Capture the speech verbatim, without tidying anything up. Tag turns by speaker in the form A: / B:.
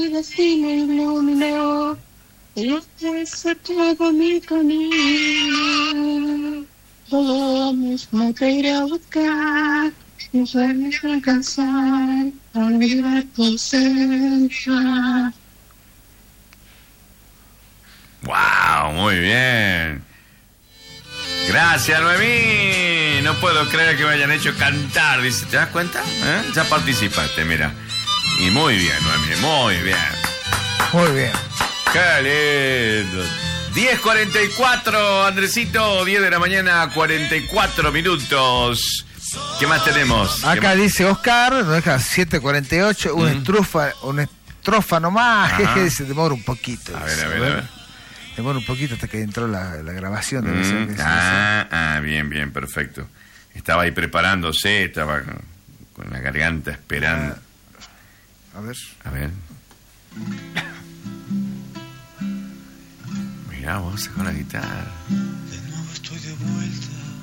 A: mi destino iluminó, y eso todo mi camino. Lo mismo te iré a buscar, y vuelves a alcanzar, a olvidar tu ausencia.
B: ¡Wow! Muy bien. Gracias, Noemí. No puedo creer que me hayan hecho cantar. Dice, ¿te das cuenta? ¿Eh? Ya participaste, mira. Y muy bien, Noemí, muy bien.
C: Muy bien.
B: ¡Qué lindo! diez cuarenta y cuatro, Andresito. diez de la mañana, cuarenta y cuatro minutos. ¿Qué más tenemos?
C: Acá
B: más?
C: dice Oscar, nos deja siete cuarenta y ocho, una
B: Mm.
C: estrofa, una estrofa nomás.
B: Ajá.
C: Jeje, se demora un poquito.
B: A
C: dice,
B: ver, a ver, a ver.
C: Demora un poquito hasta que entró la, la grabación. Debe
B: Mm,
C: ser que sí,
B: ah, ah, bien, bien, perfecto. Estaba ahí preparándose, estaba con, con la garganta esperando.
C: A ver.
B: A ver. Mirá, vos con la guitarra.
D: De nuevo estoy de vuelta